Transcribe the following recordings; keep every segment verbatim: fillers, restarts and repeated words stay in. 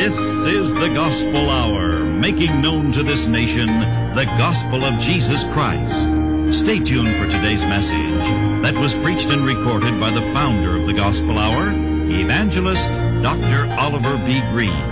This is the Gospel Hour, making known to this nation the gospel of Jesus Christ. Stay tuned for today's message that was preached and recorded by the founder of the Gospel Hour, Evangelist Doctor Oliver B. Greene.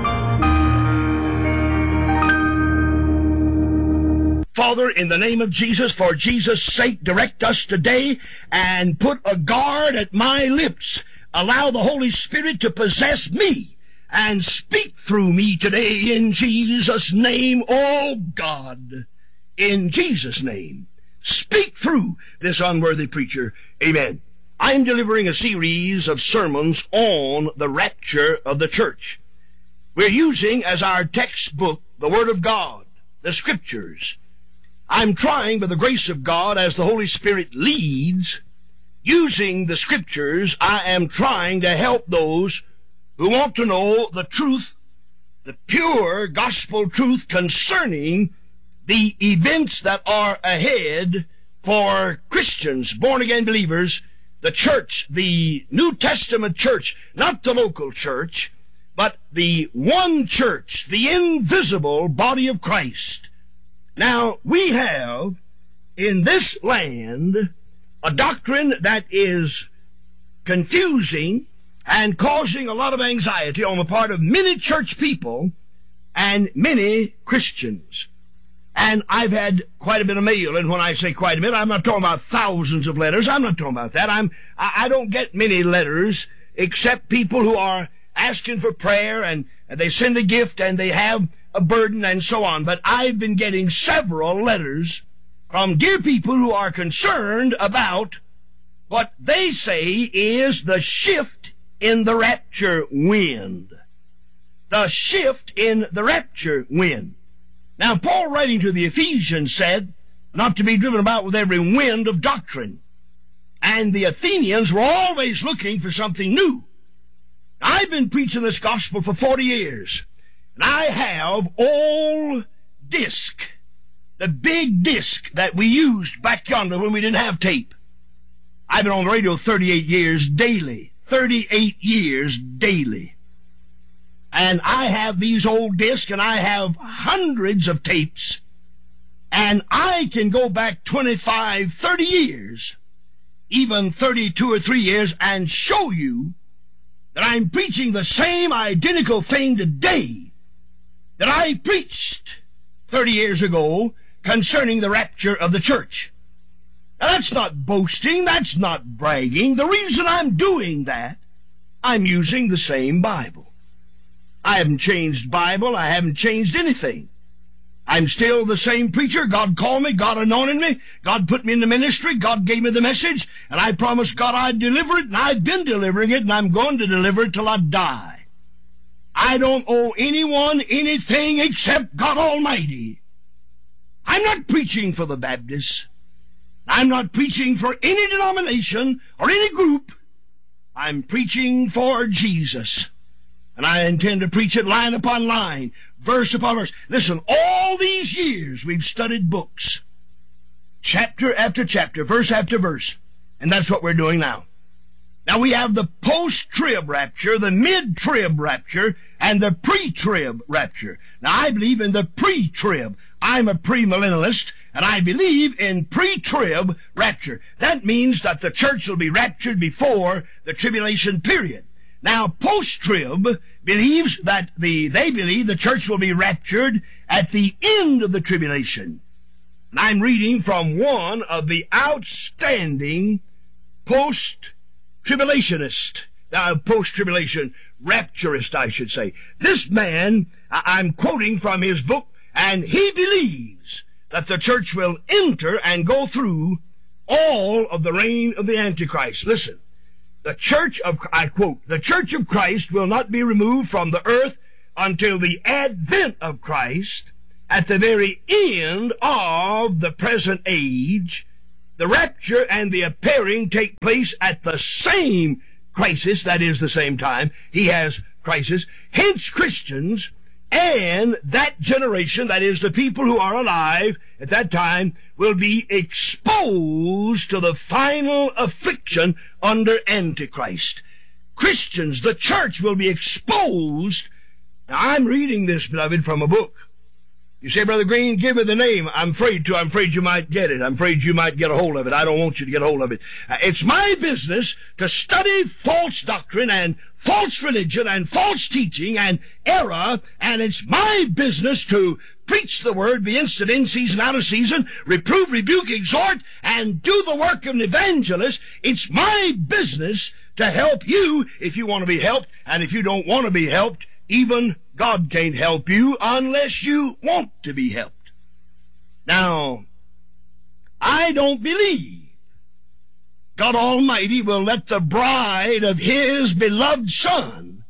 Father, in the name of Jesus, for Jesus' sake, direct us today and put a guard at my lips. Allow the Holy Spirit to possess me and speak through me today in Jesus' name, oh God. In Jesus' name, speak through this unworthy preacher. Amen. I'm delivering a series of sermons on the rapture of the church. We're using as our textbook the Word of God, the Scriptures. I'm trying, by the grace of God, as the Holy Spirit leads, using the Scriptures, I am trying to help those who want to know the truth, the pure gospel truth concerning the events that are ahead for Christians, born-again believers, the church, the New Testament church, not the local church, but the one church, the invisible body of Christ. Now, we have in this land a doctrine that is confusing and causing a lot of anxiety on the part of many church people and many Christians. And I've had quite a bit of mail, and when I say quite a bit, I'm not talking about thousands of letters. I'm not talking about that. I'm, I, I don't get many letters except people who are asking for prayer, and, and they send a gift, and they have a burden, and so on. But I've been getting several letters from dear people who are concerned about what they say is the shift in the rapture wind. The shift in the rapture wind. Now, Paul, writing to the Ephesians, said not to be driven about with every wind of doctrine. And the Athenians were always looking for something new. I've been preaching this gospel for forty years. And I have old disc, the big disc that we used back yonder when we didn't have tape. I've been on the radio thirty-eight years daily. thirty-eight years daily. And I have these old discs, and I have hundreds of tapes. And I can go back twenty-five, thirty years, even thirty-two or three years, and show you that I'm preaching the same identical thing today that I preached thirty years ago concerning the rapture of the church. Now, that's not boasting, that's not bragging. The reason I'm doing that, I'm using the same Bible. I haven't changed Bible, I haven't changed anything. I'm still the same preacher. God called me, God anointed me, God put me in the ministry, God gave me the message, and I promised God I'd deliver it, and I've been delivering it, and I'm going to deliver it till I die. I don't owe anyone anything except God Almighty. I'm not preaching for the Baptists. I'm not preaching for any denomination or any group. I'm preaching for Jesus. And I intend to preach it line upon line, verse upon verse. Listen, all these years we've studied books, chapter after chapter, verse after verse. And that's what we're doing now. Now, we have the post-trib rapture, the mid-trib rapture, and the pre-trib rapture. Now, I believe in the pre-trib. I'm a premillennialist, and I believe in pre-trib rapture. That means that the church will be raptured before the tribulation period. Now, post-trib believes that the, they believe the church will be raptured at the end of the tribulation. And I'm reading from one of the outstanding post Tribulationist, uh, post-tribulation rapturist, I should say. This man, I- I'm quoting from his book, and he believes that the church will enter and go through all of the reign of the Antichrist. Listen, the church of, I quote, the church of Christ will not be removed from the earth until the advent of Christ at the very end of the present age. The rapture and the appearing take place at the same crisis, that is the same time. He has crisis. Hence, Christians and that generation, that is the people who are alive at that time, will be exposed to the final affliction under Antichrist. Christians, the church, will be exposed Now, I'm reading this, beloved, from a book. You say, Brother Green, give me the name. I'm afraid to. I'm afraid you might get it. I'm afraid you might get a hold of it. I don't want you to get a hold of it. Uh, it's my business to study false doctrine and false religion and false teaching and error, and it's my business to preach the word, be instant in season, out of season, reprove, rebuke, exhort, and do the work of an evangelist. It's my business to help you if you want to be helped, and if you don't want to be helped, even God can't help you unless you want to be helped. Now, I don't believe God Almighty will let the bride of His beloved Son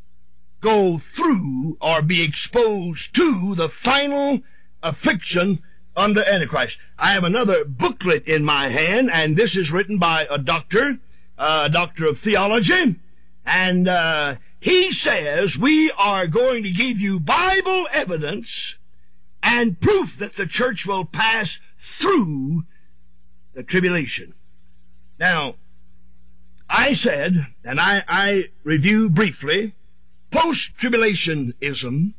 go through or be exposed to the final affliction under Antichrist. I have another booklet in my hand, and this is written by a doctor, a doctor of theology, and uh, he says we are going to give you Bible evidence and proof that the church will pass through the tribulation. Now, I said, and I, I review briefly, post-tribulationism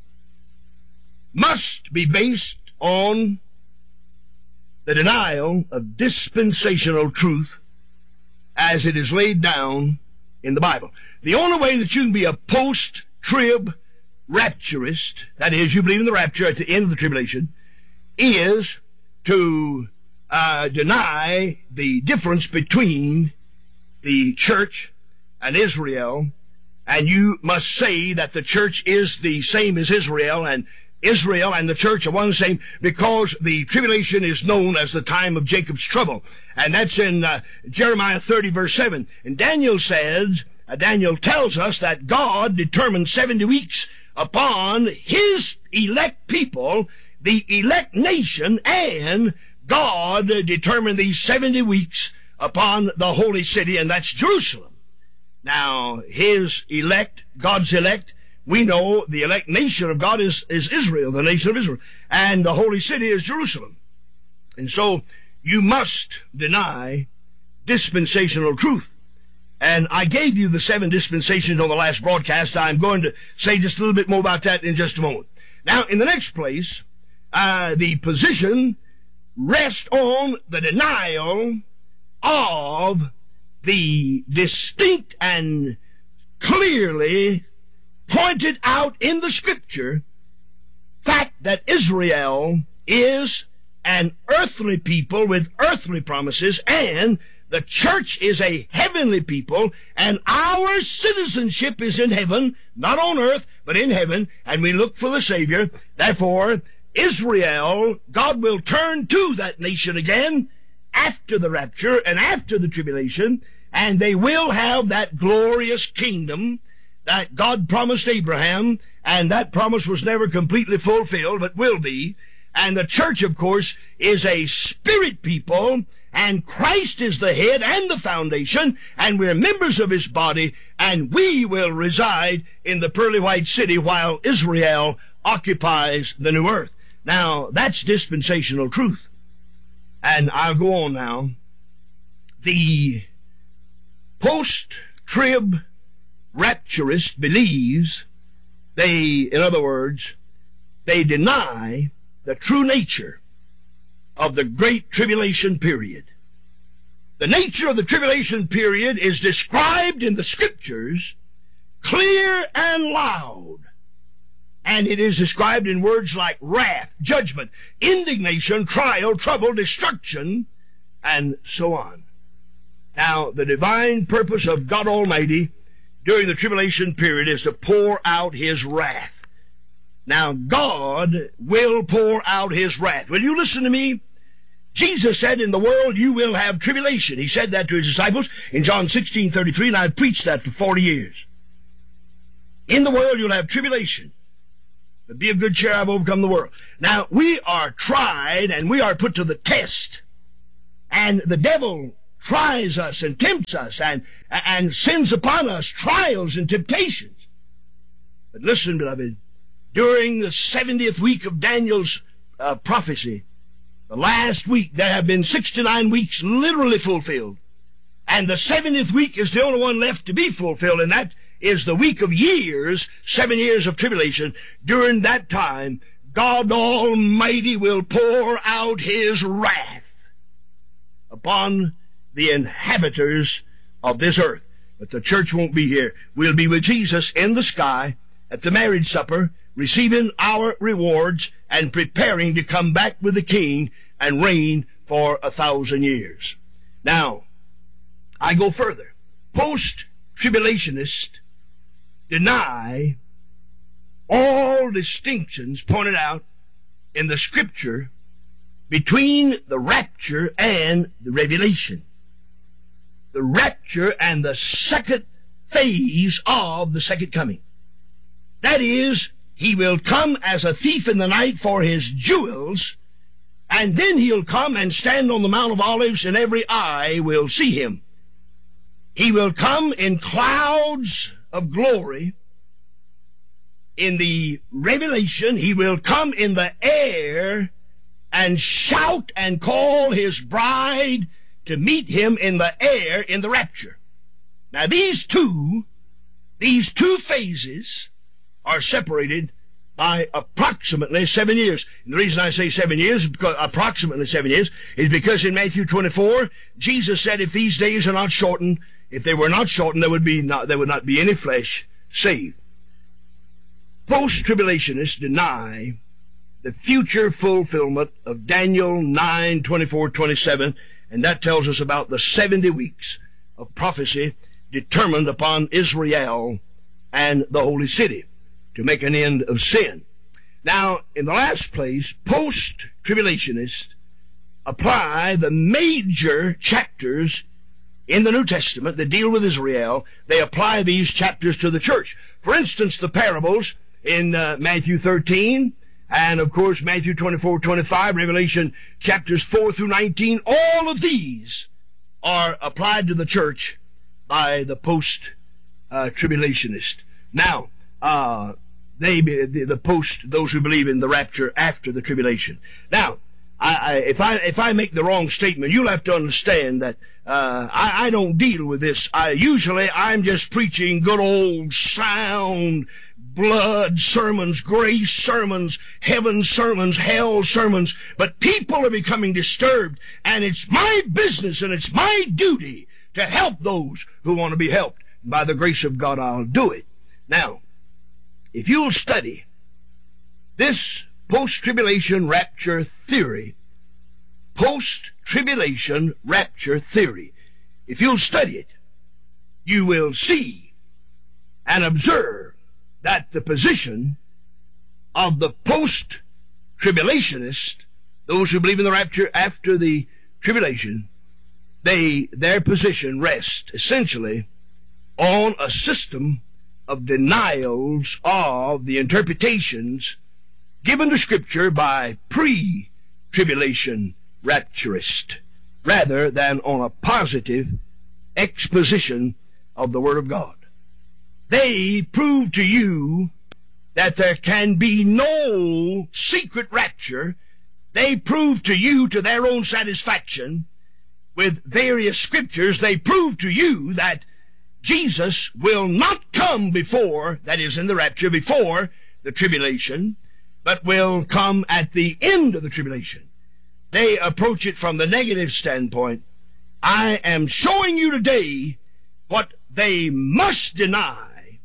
must be based on the denial of dispensational truth as it is laid down in the Bible. The only way that you can be a post-trib rapturist, that is, you believe in the rapture at the end of the tribulation, is to uh, deny the difference between the church and Israel, and you must say that the church is the same as Israel, and Israel and the church are one and the same, because the tribulation is known as the time of Jacob's trouble. And that's in uh, Jeremiah thirty, verse seven. And Daniel says, uh, Daniel tells us that God determined seventy weeks upon His elect people, the elect nation, and God determined these seventy weeks upon the holy city, and that's Jerusalem. Now, His elect, God's elect, we know the elect nation of God is, is Israel, the nation of Israel, and the holy city is Jerusalem. And so you must deny dispensational truth. And I gave you the seven dispensations on the last broadcast. I'm going to say just a little bit more about that in just a moment. Now, in the next place, uh, the position rests on the denial of the distinct and clearly pointed out in the Scripture fact that Israel is an earthly people with earthly promises, and the church is a heavenly people, and our citizenship is in heaven, not on earth, but in heaven, and we look for the Savior. Therefore, Israel, God will turn to that nation again after the rapture and after the tribulation, and they will have that glorious kingdom that God promised Abraham, and that promise was never completely fulfilled, but will be. And the church, of course, is a spirit people, and Christ is the head and the foundation, and we're members of His body, and we will reside in the pearly white city while Israel occupies the new earth. Now, that's dispensational truth. And I'll go on now. The post-trib rapturist believes they, in other words, they deny the true nature of the Great Tribulation period. The nature of the tribulation period is described in the Scriptures clear and loud. And it is described in words like wrath, judgment, indignation, trial, trouble, destruction, and so on. Now, the divine purpose of God Almighty during the tribulation period is to pour out His wrath. Now, God will pour out His wrath. Will you listen to me? Jesus said, in the world you will have tribulation. He said that to His disciples in John sixteen thirty-three, and I've preached that for forty years. In the world you'll have tribulation. But be of good cheer, I've overcome the world. Now, we are tried and we are put to the test. And the devil tries us and tempts us and, and sends upon us trials and temptations. But listen, beloved, during the seventieth week of Daniel's uh, prophecy, the last week, there have been sixty-nine weeks literally fulfilled. And the seventieth week is the only one left to be fulfilled, and that is the week of years, seven years of tribulation. During that time, God Almighty will pour out his wrath upon the inhabitants of this earth. But the church won't be here. We'll be with Jesus in the sky at the marriage supper, receiving our rewards and preparing to come back with the King and reign for a thousand years. Now, I go further. Post-tribulationists deny all distinctions pointed out in the Scripture between the rapture and the revelation. The rapture and the second phase of the second coming. That is, he will come as a thief in the night for his jewels, and then he'll come and stand on the Mount of Olives, and every eye will see him. He will come in clouds of glory. In the revelation, he will come in the air and shout and call his bride to meet him in the air in the rapture. Now these two, these two phases are separated by approximately seven years. And the reason I say seven years, because approximately seven years, is because in Matthew twenty-four, Jesus said, if these days are not shortened, if they were not shortened, there would be not, there would not be any flesh saved. Post-tribulationists deny the future fulfillment of Daniel nine, twenty-four, twenty-seven, and that tells us about the seventy weeks of prophecy determined upon Israel and the holy city to make an end of sin. Now, in the last place, post-tribulationists apply the major chapters in the New Testament that deal with Israel. They apply these chapters to the church. For instance, the parables in uh, Matthew thirteen, and of course Matthew twenty-four, twenty-five, Revelation chapters four through nineteen, all of these are applied to the church by the post-tribulationist. Uh, now, uh, they the, the post, those who believe in the rapture after the tribulation. Now, I, I, if I if I make the wrong statement, you'll have to understand that uh, I, I don't deal with this. I usually I'm just preaching good old sound blood sermons, grace sermons, heaven sermons, hell sermons. But people are becoming disturbed, and it's my business and it's my duty to help those who want to be helped. By the grace of God, I'll do it. Now, if you'll study this post-tribulation rapture theory, post-tribulation rapture theory, if you'll study it, you will see and observe that the position of the post-tribulationist, those who believe in the rapture after the tribulation, they their position rests essentially on a system of denials of the interpretations given to Scripture by pre-tribulation rapturists, rather than on a positive exposition of the Word of God. They prove to you that there can be no secret rapture. They prove to you, to their own satisfaction, with various scriptures, they prove to you that Jesus will not come before, that is in the rapture, before the tribulation, but will come at the end of the tribulation. They approach it from the negative standpoint. I am showing you today what they must deny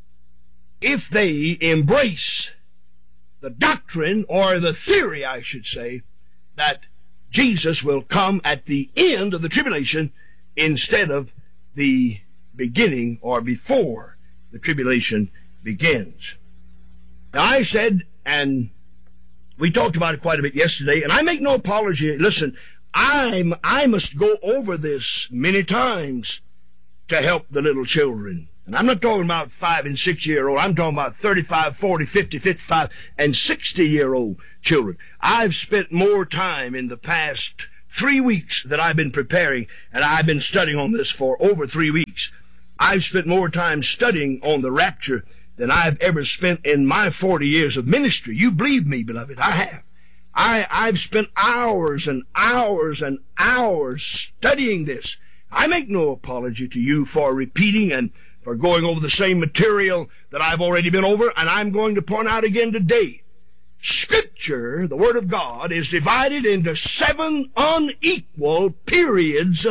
if they embrace the doctrine, or the theory, I should say, that Jesus will come at the end of the tribulation instead of the beginning or before the tribulation begins. Now, I said, and we talked about it quite a bit yesterday, and I make no apology. Listen, I'm, I must go over this many times to help the little children. And I'm not talking about five and six year old. I'm talking about thirty-five, forty, fifty, fifty-five, and sixty year old children. I've spent more time in the past three weeks that I've been preparing, and I've been studying on this for over three weeks. I've spent more time studying on the rapture than I've ever spent in my forty years of ministry. You believe me, beloved, I have. I, I've spent hours and hours and hours studying this. I make no apology to you for repeating and for going over the same material that I've already been over, and I'm going to point out again today. Scripture, the Word of God, is divided into seven unequal periods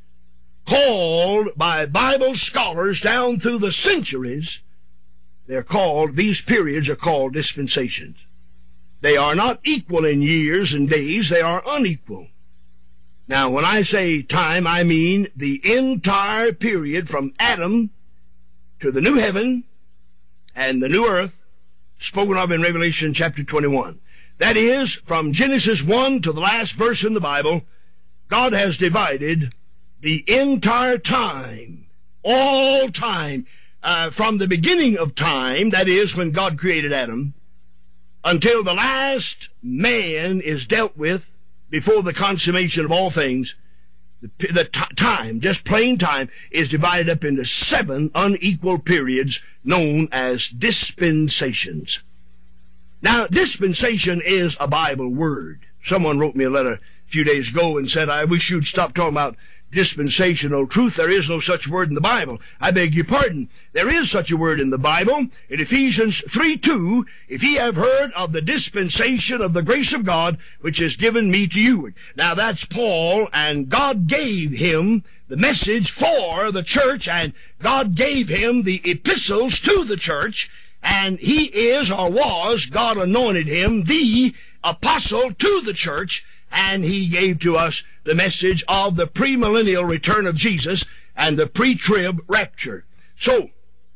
called by Bible scholars down through the centuries. They're called, these periods are called dispensations. They are not equal in years and days, they are unequal. Now, when I say time, I mean the entire period from Adam to the new heaven and the new earth, spoken of in Revelation chapter twenty-one. That is, from Genesis one to the last verse in the Bible, God has divided the entire time, all time, uh, from the beginning of time, that is, when God created Adam, until the last man is dealt with before the consummation of all things. The, the t- time, just plain time, is divided up into seven unequal periods known as dispensations. Now, dispensation is a Bible word. Someone wrote me a letter a few days ago and said, I wish you'd stop talking about dispensational truth. There is no such word in the Bible. I beg your pardon. There is such a word in the Bible. In Ephesians three two, if ye have heard of the dispensation of the grace of God, which is given me to you. Now that's Paul, and God gave him the message for the church, and God gave him the epistles to the church, and he is, or was, God anointed him the apostle to the church, and he gave to us the message of the premillennial return of Jesus and the pre-trib rapture. So,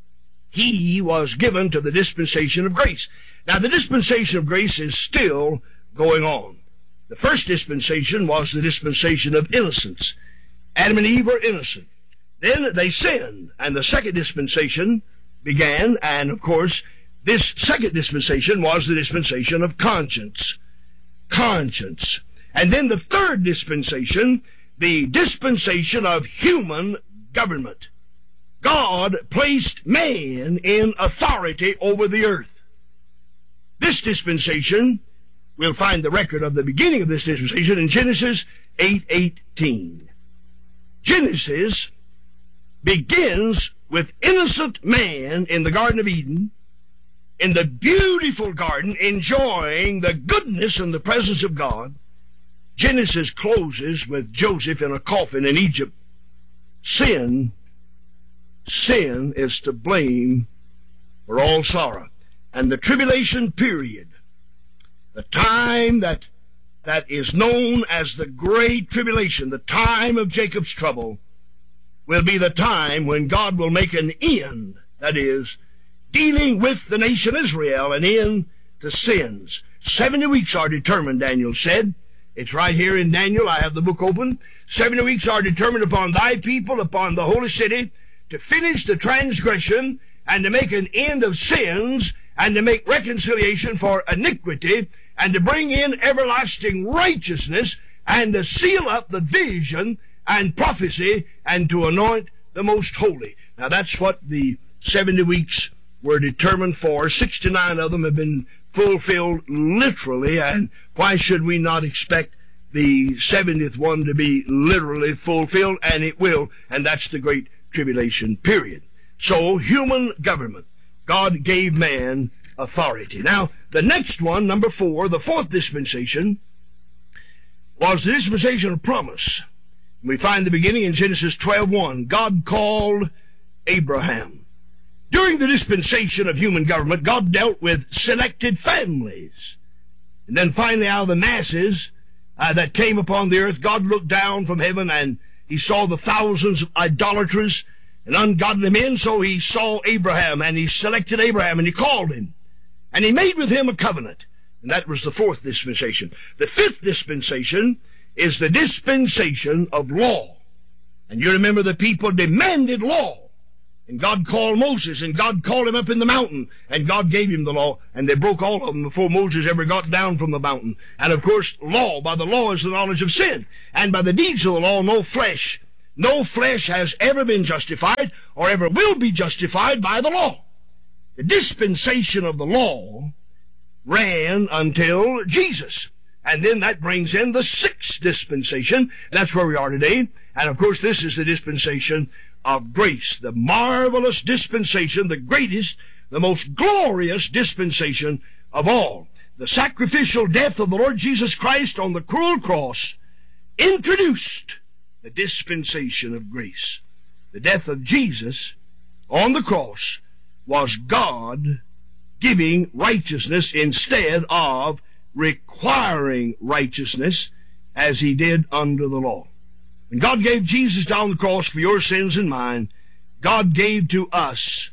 he was given to the dispensation of grace. Now, the dispensation of grace is still going on. The first dispensation was the dispensation of innocence. Adam and Eve were innocent. Then they sinned, and the second dispensation began, and of course, this second dispensation was the dispensation of conscience. Conscience. And then the third dispensation, the dispensation of human government. God placed man in authority over the earth. This dispensation, we'll find the record of the beginning of this dispensation in Genesis eight eighteen. Genesis begins with innocent man in the Garden of Eden, in the beautiful garden, enjoying the goodness and the presence of God. Genesis closes with Joseph in a coffin in Egypt. Sin, sin is to blame for all sorrow. And the tribulation period, the time that, that is known as the Great Tribulation, the time of Jacob's trouble, will be the time when God will make an end, that is, dealing with the nation Israel, an end to sins. Seventy weeks are determined, Daniel said. It's right here in Daniel. I have the book open. Seventy weeks are determined upon thy people, upon the holy city, to finish the transgression and to make an end of sins and to make reconciliation for iniquity and to bring in everlasting righteousness and to seal up the vision and prophecy and to anoint the most holy. Now that's what the seventy weeks were determined for. sixty-nine of them have been fulfilled literally, and why should we not expect the seventieth one to be literally fulfilled? And it will, and that's the Great Tribulation period. So, human government. God gave man authority. Now, the next one, number four, the fourth dispensation, was the dispensation of promise. We find the beginning in Genesis twelve one. God called Abraham. During the dispensation of human government, God dealt with selected families. And then finally, out of the masses uh, that came upon the earth, God looked down from heaven and he saw the thousands of idolaters and ungodly men. So he saw Abraham and he selected Abraham and he called him. And he made with him a covenant. And that was the fourth dispensation. The fifth dispensation is the dispensation of law. And you remember the people demanded law. And God called Moses, and God called him up in the mountain, and God gave him the law, and they broke all of them before Moses ever got down from the mountain. And of course, law, by the law is the knowledge of sin. And by the deeds of the law, no flesh, no flesh has ever been justified, or ever will be justified by the law. The dispensation of the law ran until Jesus. And then that brings in the sixth dispensation. That's where we are today. And of course, this is the dispensation of grace, the marvelous dispensation, the greatest, the most glorious dispensation of all. The sacrificial death of the Lord Jesus Christ on the cruel cross introduced the dispensation of grace. The death of Jesus on the cross was God giving righteousness instead of requiring righteousness as he did under the law. When God gave Jesus down the cross for your sins and mine, God gave to us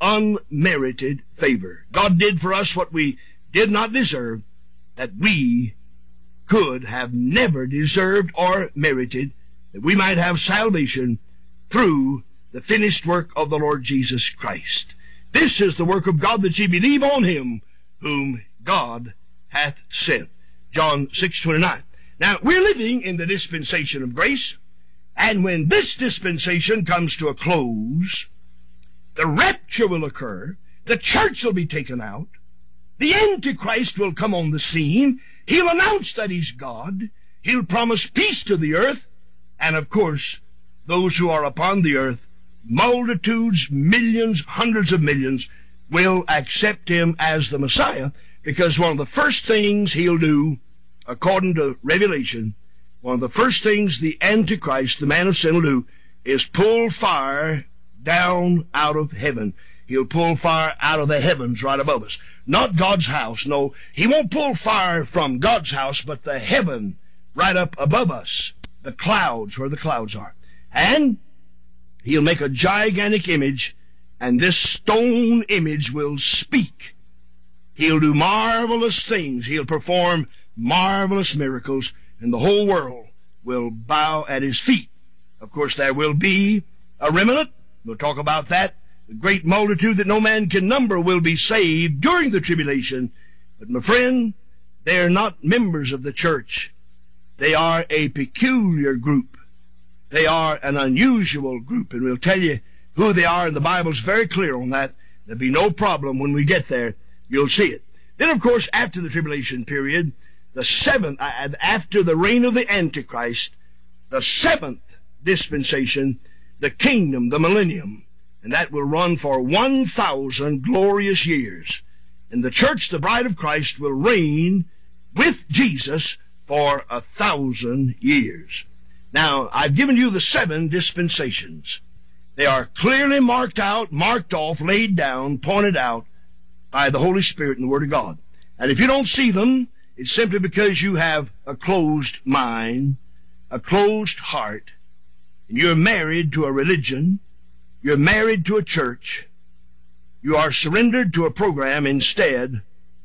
unmerited favor. God did for us what we did not deserve, that we could have never deserved or merited, that we might have salvation through the finished work of the Lord Jesus Christ. This is the work of God, that ye believe on him whom God hath sent. John six twenty-nine. Now, we're living in the dispensation of grace, and when this dispensation comes to a close, the rapture will occur, the church will be taken out, the Antichrist will come on the scene, he'll announce that he's God, he'll promise peace to the earth, and of course, those who are upon the earth, multitudes, millions, hundreds of millions, will accept him as the Messiah, because one of the first things he'll do, according to Revelation, one of the first things the Antichrist, the man of sin, will do is pull fire down out of heaven. He'll pull fire out of the heavens right above us. Not God's house, no. He won't pull fire from God's house, but the heaven right up above us, the clouds, where the clouds are. And he'll make a gigantic image, and this stone image will speak. He'll do marvelous things. He'll perform marvelous miracles, and the whole world will bow at his feet. Of course, there will be a remnant. We'll talk about that. The great multitude that no man can number will be saved during the tribulation. But, my friend, they are not members of the church. They are a peculiar group. They are an unusual group, and we'll tell you who they are, and the Bible's very clear on that. There'll be no problem when we get there. You'll see it. Then, of course, after the tribulation period, the seventh, uh, after the reign of the Antichrist, the seventh dispensation, the kingdom, the millennium, and that will run for one thousand glorious years. And the church, the bride of Christ, will reign with Jesus for a thousand years. Now, I've given you the seven dispensations. They are clearly marked out, marked off, laid down, pointed out by the Holy Spirit and the Word of God. And if you don't see them, it's simply because you have a closed mind, a closed heart, and you're married to a religion, you're married to a church, you are surrendered to a program instead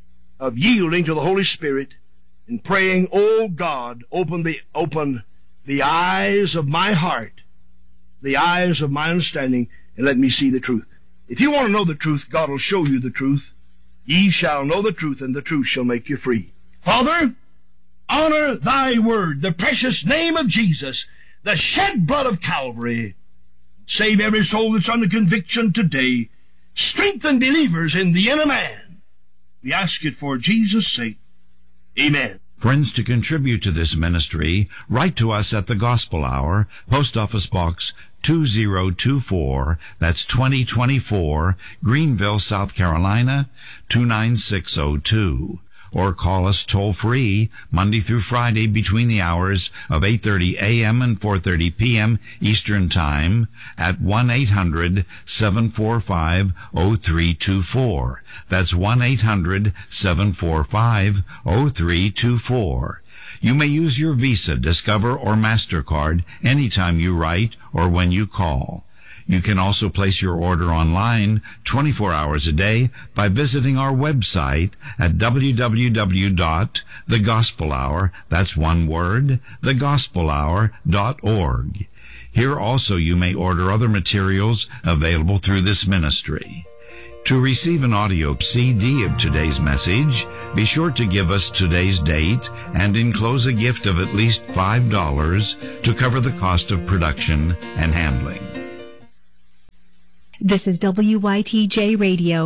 of yielding to the Holy Spirit and praying, "Oh God, open the, open the eyes of my heart, the eyes of my understanding, and let me see the truth." If you want to know the truth, God will show you the truth. Ye shall know the truth, and the truth shall make you free. Father, honor thy word, the precious name of Jesus, the shed blood of Calvary. Save every soul that's under conviction today. Strengthen believers in the inner man. We ask it for Jesus' sake. Amen. Friends, to contribute to this ministry, write to us at the Gospel Hour, Post Office Box two zero two four, that's twenty twenty-four, Greenville, South Carolina, two nine six oh two. Or call us toll-free Monday through Friday between the hours of eight thirty a.m. and four thirty p.m. Eastern Time at one eight hundred seven four five oh three two four. That's one eight hundred seven four five oh three two four. You may use your Visa, Discover, or MasterCard anytime you write or when you call. You can also place your order online twenty-four hours a day by visiting our website at w w w dot the gospel hour, that's one word, the gospel hour dot org. Here also you may order other materials available through this ministry. To receive an audio C D of today's message, be sure to give us today's date and enclose a gift of at least five dollars to cover the cost of production and handling. This is W Y T J Radio.